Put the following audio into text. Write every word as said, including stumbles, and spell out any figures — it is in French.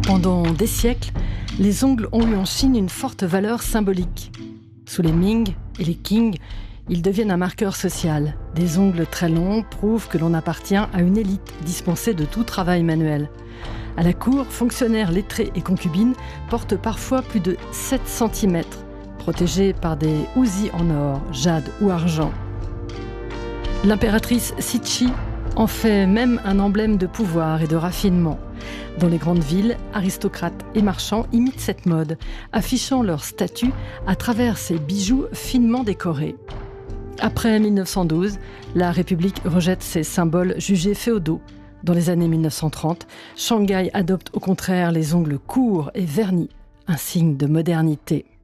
Pendant des siècles, les ongles ont eu en Chine une forte valeur symbolique. Sous les Ming et les Qing, ils deviennent un marqueur social. Des ongles très longs prouvent que l'on appartient à une élite dispensée de tout travail manuel. À la cour, fonctionnaires lettrés et concubines portent parfois plus de sept centimètres, protégés par des housis en or, jade ou argent. L'impératrice Cixi en fait même un emblème de pouvoir et de raffinement. Dans les grandes villes, aristocrates et marchands imitent cette mode, affichant leur statut à travers ces bijoux finement décorés. Après mille neuf cent douze, la République rejette ces symboles jugés féodaux. Dans les années mille neuf cent trente, Shanghai adopte au contraire les ongles courts et vernis, un signe de modernité.